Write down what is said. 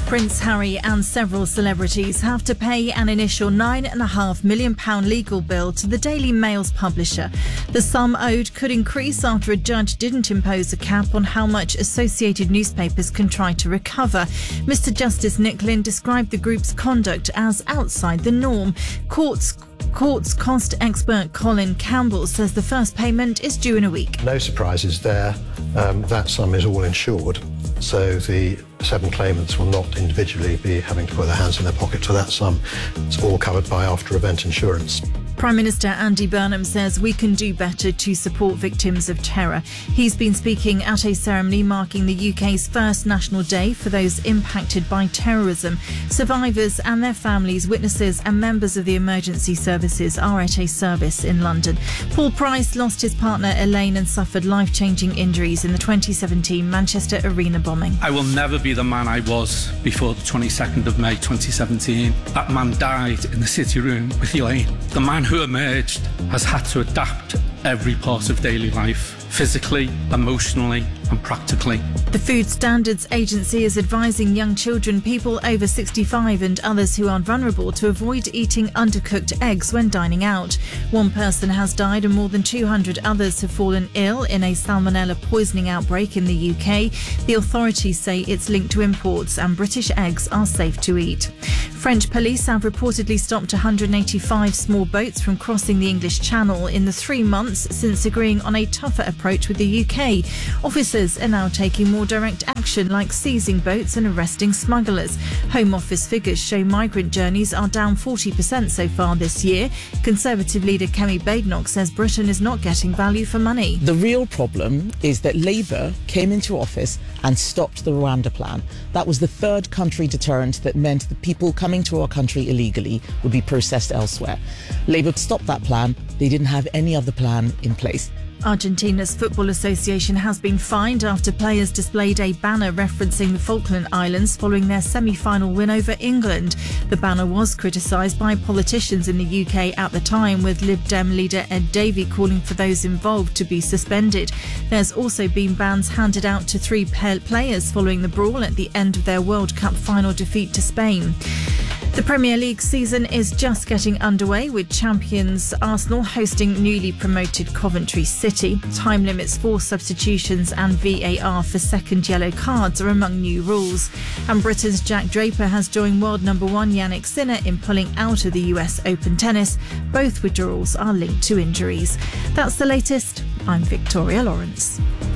Prince Harry and several celebrities have to pay an initial £9.5 million legal bill to the Daily Mail's publisher. The sum owed could increase after a judge didn't impose a cap on how much associated newspapers can try to recover. Mr Justice Nick Lynn described the group's conduct as outside the norm. Courts cost expert Colin Campbell says the first payment is due in a week. No surprises there. That sum is all insured, so the 7 claimants will not individually be having to put their hands in their pocket for that sum. It's all covered by after-event insurance. Prime Minister Andy Burnham says we can do better to support victims of terror. He's been speaking at a ceremony marking the UK's first National Day for those impacted by terrorism. Survivors and their families, witnesses and members of the emergency services are at a service in London. Paul Price lost his partner Elaine and suffered life-changing injuries in the 2017 Manchester Arena bombing. I will never be the man I was before the 22nd of May 2017. That man died in the City Room with Elaine. The man who emerged has had to adapt every part of daily life, physically, emotionally and practically. The Food Standards Agency is advising young children, people over 65 and others who are vulnerable to avoid eating undercooked eggs when dining out. One person has died and more than 200 others have fallen ill in a salmonella poisoning outbreak in the UK. The authorities say it's linked to imports and British eggs are safe to eat. French police have reportedly stopped 185 small boats from crossing the English Channel in the 3 months since agreeing on a tougher approach with the UK. Officers are now taking more direct action, like seizing boats and arresting smugglers. Home Office figures show migrant journeys are down 40% so far this year. Conservative leader Kemi Badenoch says Britain is not getting value for money. The real problem is that Labour came into office and stopped the Rwanda plan. That was the third country deterrent that meant the people coming to our country illegally would be processed elsewhere. Labour stopped that plan. They didn't have any other plan in place. Argentina's Football Association has been fined after players displayed a banner referencing the Falkland Islands following their semi-final win over England. The banner was criticised by politicians in the UK at the time, with Lib Dem leader Ed Davey calling for those involved to be suspended. There's also been bans handed out to 3 players following the brawl at the end of their World Cup final defeat to Spain. The Premier League season is just getting underway, with champions Arsenal hosting newly promoted Coventry City. Time limits for substitutions and VAR for second yellow cards are among new rules. And Britain's Jack Draper has joined world number 1 Yannick Sinner in pulling out of the US Open tennis. Both withdrawals are linked to injuries. That's the latest. I'm Victoria Lawrence.